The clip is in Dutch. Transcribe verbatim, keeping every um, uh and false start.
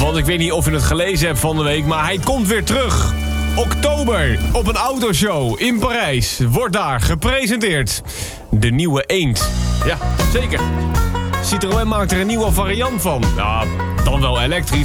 Want ik weet niet of je het gelezen hebt van de week, maar hij komt weer terug. Oktober, op een autoshow in Parijs, wordt daar gepresenteerd. De nieuwe Eend. Ja, zeker. Citroën maakt er een nieuwe variant van. Ja, dan wel elektrisch.